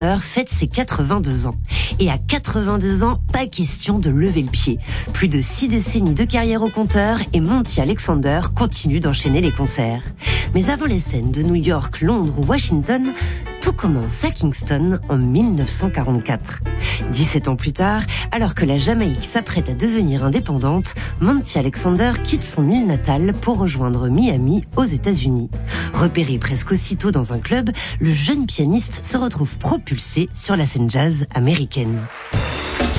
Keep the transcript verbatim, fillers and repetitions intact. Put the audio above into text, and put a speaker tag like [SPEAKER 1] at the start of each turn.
[SPEAKER 1] fête ses quatre-vingt-deux ans. Et à quatre-vingt-deux ans, pas question de lever le pied. Plus de six décennies de carrière au compteur et Monty Alexander continue d'enchaîner les concerts. Mais avant les scènes de New York, Londres ou Washington, tout commence à Kingston en mille neuf cent quarante-quatre. dix-sept ans plus tard, alors que la Jamaïque s'apprête à devenir indépendante, Monty Alexander quitte son île natale pour rejoindre Miami aux États-Unis. Repéré presque aussitôt dans un club, le jeune pianiste se retrouve propulsé sur la scène jazz américaine.